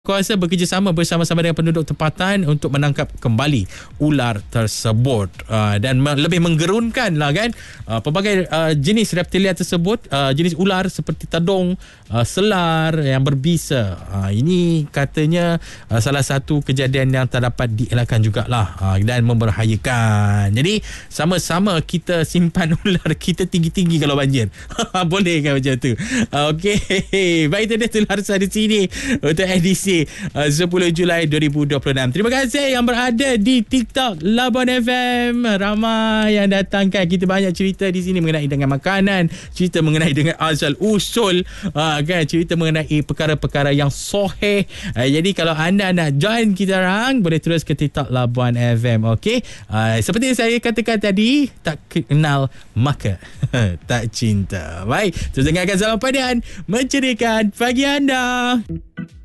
kuasa bekerjasama bersama-sama dengan penduduk tempatan untuk menangkap kembali ular tersebut dan lebih menggerunkan lah kan pelbagai jenis reptilia tersebut, jenis ular seperti tedung, selar yang berbisa. Ini katanya salah satu kejadian yang tak dapat dielakkan jugalah dan membahayakan. Jadi sama-sama kita simpan ular kita tinggi-tinggi kalau banjir. Boleh kan macam tu? Okey, baik, itu dia Tulharsa di sini untuk edisi 10 Julai 2026. Terima kasih yang berada di TikTok Labuan FM. Ramai yang datangkan. Kita banyak cerita di sini mengenai dengan makanan, cerita mengenai dengan asal usul, kan, cerita mengenai perkara-perkara yang soheh. Jadi kalau anda nak join kita orang, boleh terus ke TikTok Labuan FM. Okey, seperti yang saya katakan tadi, tak kenal maka tak cinta. Baik, terus dengarkan Salam Padian menceriakan pagi anda.